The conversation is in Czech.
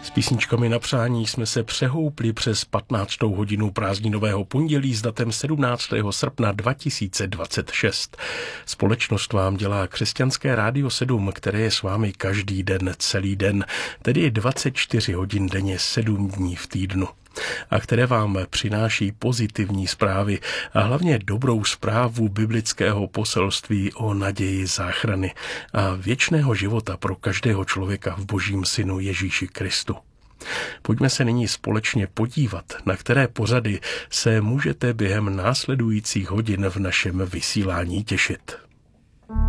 S písničkami na přání jsme se přehoupli přes 15. hodinu prázdninového pondělí s datem 17. srpna 2026. Společnost vám dělá Křesťanské rádio 7, které je s vámi každý den, celý den, tedy 24 hodin denně, 7 dní v týdnu. A které vám přináší pozitivní zprávy a hlavně dobrou zprávu biblického poselství o naději záchrany a věčného života pro každého člověka v Božím synu Ježíši Kristu. Pojďme se nyní společně podívat, na které pořady se můžete během následujících hodin v našem vysílání těšit.